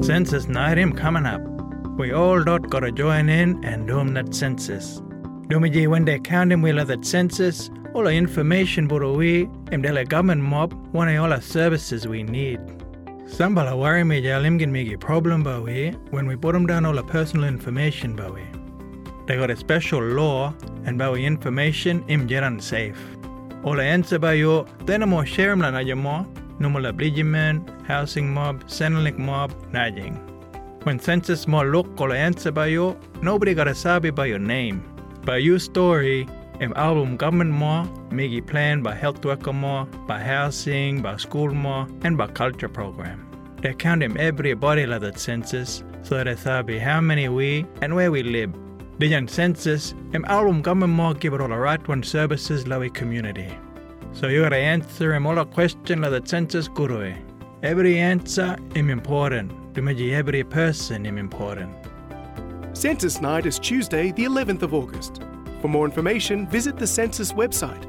Census night him coming up. We all gotta join in and do that census. Dumiji when they count him will that census, all the information buru we, the government mob, one of all the services we need. Sambala worry me jalim gin me problem ba we when we put them down all the personal information ba we. They got a special law and ba we information im jeran safe. All the answer ba yo, then more share na mo, normal obligement, housing mob, Centrelink mob, najing. When census more look all the answer ba yo, nobody got a sabi by your name. By your story, album government more, make plan by health worker more, by housing, by school more, and by culture program. They count everybody like that census, so they sabi how many we and where we live. The young census, album government more give it all the right one services like we community. So you gotta answer all the question like that census guru. Every answer is important. To me, every person is important. Census night is Tuesday, the 11th of August. For more information, visit the Census website,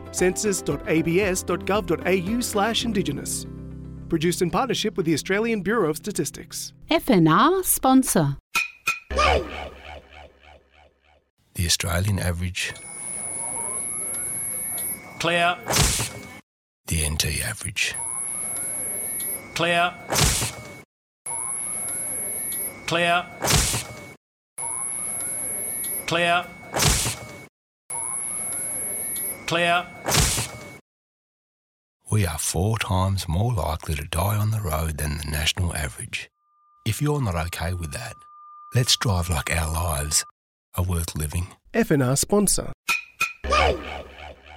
census.abs.gov.au/Indigenous. Produced in partnership with the Australian Bureau of Statistics. FNR sponsor. The Australian average. Clear. The NT average. Clear. Clear. Clear. Clear. We are 4 times more likely to die on the road than the national average. If you're not okay with that, let's drive like our lives are worth living. FNR sponsor.